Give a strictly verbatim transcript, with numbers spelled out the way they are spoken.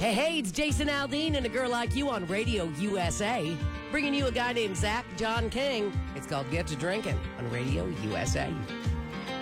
Hey, hey, it's Jason Aldean and A Girl Like You on Radio U S A. Bringing you a guy named Zach John King. It's called Get to Drinking on Radio U S A.